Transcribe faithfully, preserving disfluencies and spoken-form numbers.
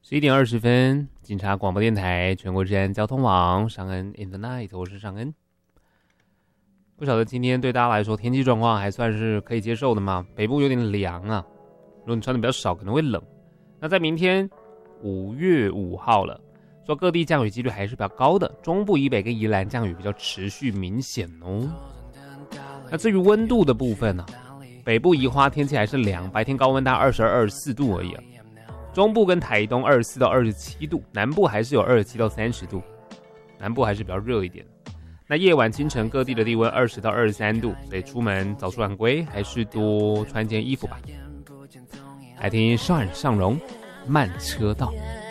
十一点二十分，警察广播电台全国治安交通网，尚恩 in the night， 我是尚恩。不晓得今天对大家来说天气状况还算是可以接受的吗？北部有点凉啊，如果你穿的比较少可能会冷。那在明天五月五号了，说各地降雨几率还是比较高的，中部以北跟宜兰降雨比较持续明显哦。那至于温度的部分呢、啊，北部宜花天气还是凉，白天高温大概二十二、二十四度而已啊。中部跟台东二十四到二十七度，南部还是有二十七到三十度，南部还是比较热一点。那夜晚清晨各地的低温二十到二十三度，所以出门早出晚归还是多穿件衣服吧。来听上上荣慢车道。